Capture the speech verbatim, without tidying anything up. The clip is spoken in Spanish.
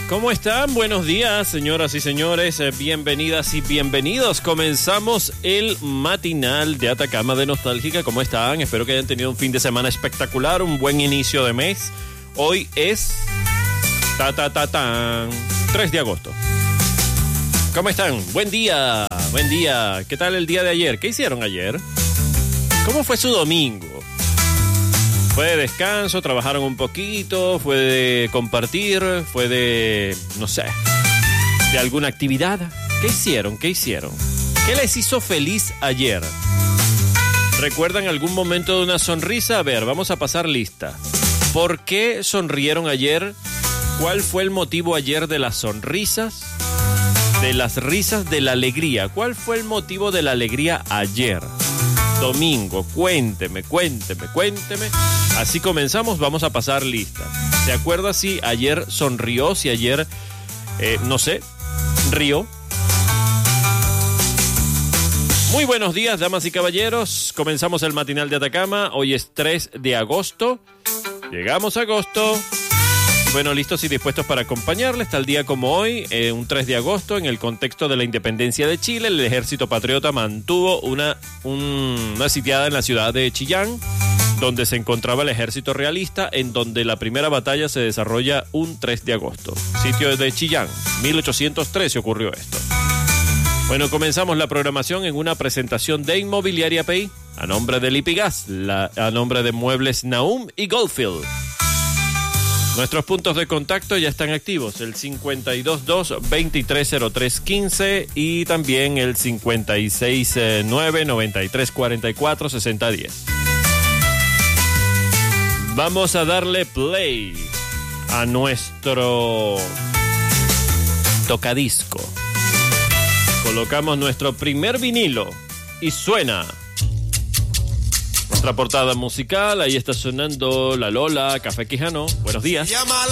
¿Cómo están? Buenos días, señoras y señores. Bienvenidas y bienvenidos. Comenzamos el matinal de Atacama de Nostálgica. ¿Cómo están? Espero que hayan tenido un fin de semana espectacular, un buen inicio de mes. Hoy es ta ta ta tan tres de agosto. ¿Cómo están? Buen día, buen día. ¿Qué tal el día de ayer? ¿Qué hicieron ayer? ¿Cómo fue su domingo? ¿Fue de descanso? ¿Trabajaron un poquito? ¿Fue de compartir? ¿Fue de, no sé, de alguna actividad? ¿Qué hicieron? ¿Qué hicieron? ¿Qué les hizo feliz ayer? ¿Recuerdan algún momento de una sonrisa? A ver, vamos a pasar lista. ¿Por qué sonrieron ayer? ¿Cuál fue el motivo ayer de las sonrisas? De las risas, de la alegría. ¿Cuál fue el motivo de la alegría ayer? Domingo, cuénteme, cuénteme, cuénteme. Así comenzamos, vamos a pasar lista. ¿Se acuerda si ayer sonrió, si ayer, eh, no sé, rió? Muy buenos días, damas y caballeros. Comenzamos el matinal de Atacama. Hoy es tres de agosto. Llegamos a agosto. Bueno, listos y dispuestos para acompañarles. Tal día como hoy, eh, un tres de agosto, en el contexto de la independencia de Chile, el ejército patriota mantuvo una, un, una sitiada en la ciudad de Chillán, donde se encontraba el ejército realista, en donde la primera batalla se desarrolla un tres de agosto. Sitio de Chillán, mil ochocientos trece ocurrió esto. Bueno, comenzamos la programación en una presentación de Inmobiliaria P I, a nombre de Lipigas, la, a nombre de Muebles Naum y Goldfield. Nuestros puntos de contacto ya están activos, el cincuenta y dos dos, veintitrés cero tres quince y también el cincuenta y seis nueve, noventa y tres cuarenta y cuatro, sesenta diez. Vamos a darle play a nuestro tocadisco. Colocamos nuestro primer vinilo y suena nuestra portada musical. Ahí está sonando La Lola, Café Quijano. Buenos días.